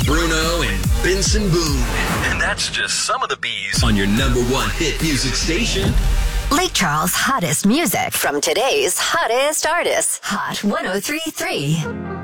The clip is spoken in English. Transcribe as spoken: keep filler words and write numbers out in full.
Bruno and Benson Boone. And that's just some of the bees on your number one hit music station. Lake Charles' hottest music from today's hottest artists. Hot one oh three point three.